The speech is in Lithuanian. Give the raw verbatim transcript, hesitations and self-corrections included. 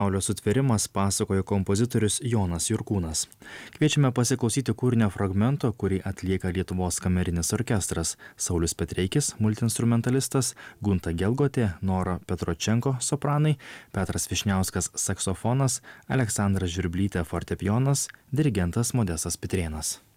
Pasaulio sutvėrimas pasakojo kompozitorius Jonas Jurkūnas. Kviečiame pasiklausyti kūrinio fragmento, kurį atlieka Lietuvos kamerinis orkestras Saulius Petreikis, multiinstrumentalistas, Gunta Gelgotė, Nora Petročenko sopranai, Petras Višniauskas saksofonas, Aleksandra Žvirblytė fortepijonas, dirigentas Modestas Pitrėnas.